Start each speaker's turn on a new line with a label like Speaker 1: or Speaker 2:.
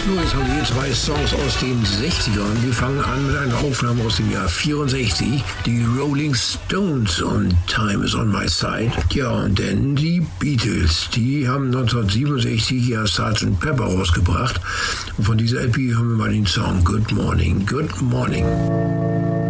Speaker 1: So, jetzt haben wir hier zwei Songs aus den 60ern. Wir fangen an mit einer Aufnahme aus dem Jahr 64. Die Rolling Stones und Time is on my side. Ja, und dann die Beatles. Die haben 1967 ja Sgt. Pepper rausgebracht. Und von dieser LP hören wir mal den Song Good Morning, Good Morning.